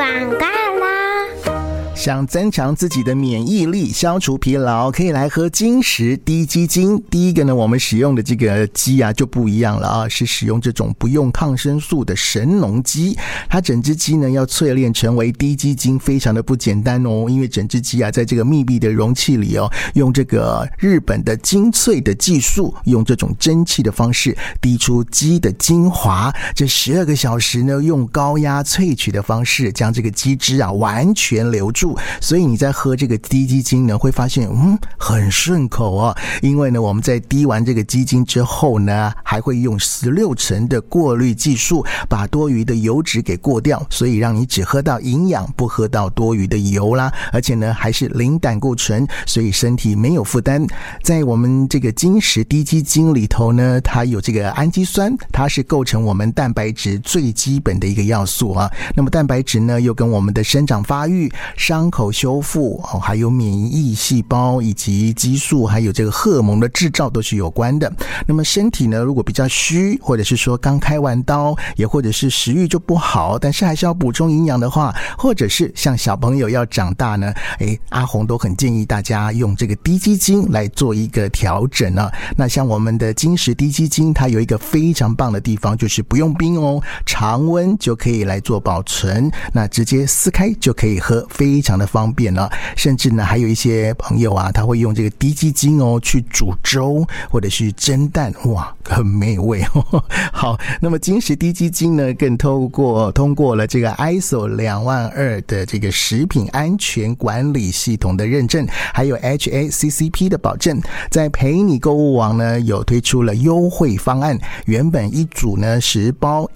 广告啦！ 想增强自己的免疫力，消除疲劳，可以来喝金石滴鸡精。第一个呢，我们使用的这个鸡啊就不一样了啊，是使用这种不用抗生素的神农鸡。它整只鸡呢要淬炼成为滴鸡精，非常的不简单哦。因为整只鸡啊，在这个密闭的容器里哦，用这个日本的精粹的技术，用这种蒸汽的方式滴出鸡的精华。这12个小时呢，用高压萃取的方式，将这个鸡汁啊完全留住。所以你在喝这个滴鸡精呢，会发现很顺口哦。因为呢，我们在滴完这个鸡精之后呢，还会用16层的过滤技术，把多余的油脂给过掉，所以让你只喝到营养，不喝到多余的油啦。而且呢，还是零胆固醇，所以身体没有负担。在我们这个金石滴鸡精里头呢，它有这个氨基酸，它是构成我们蛋白质最基本的一个要素啊。那么蛋白质呢，又跟我们的生长发育、伤口修复，还有免疫细胞以及激素，还有这个荷尔蒙的制造都是有关的。那么身体呢，如果比较虚，或者是说刚开完刀，也或者是食欲就不好，但是还是要补充营养的话，或者是像小朋友要长大呢，阿红都很建议大家用这个滴鸡精来做一个调整啊。那像我们的金石滴鸡精，它有一个非常棒的地方，就是不用冰哦，常温就可以来做保存，那直接撕开就可以喝，非常的方便了。甚至呢，还有一些朋友啊，他会用这个滴鸡精哦去煮粥或者是蒸蛋，哇，很美味哦。好，那么金石滴鸡精呢，更通过了这个 ISO 22000的这个食品安全管理系统的认证，还有 HACCP 的保证。在陪你购物网呢，有推出了优惠方案，原本一组呢10包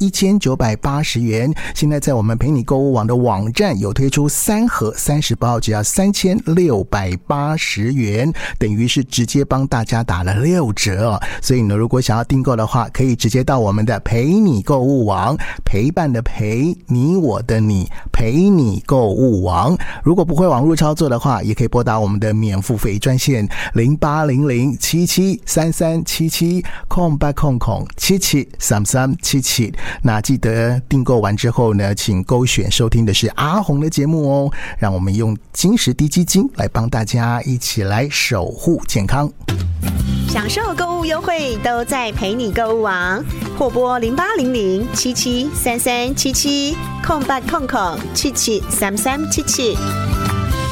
1980元，现在在我们陪你购物网的网站有推出3盒30包，只要3680元，等于是直接帮大家打了6折哦。所以呢，如果想要订购的话，可以直接到我们的陪你购物网，陪伴的陪，你我的你，陪你购物网。如果不会网络操作的话，也可以拨打我们的免付费专线0800773377773377。那记得订购完之后呢，请勾选收听的是阿红的节目哦，让我们用金石滴鸡精来帮大家一起来守护健康。 享受购物优惠都在陪你购物网，或拨0800773377，7800773377。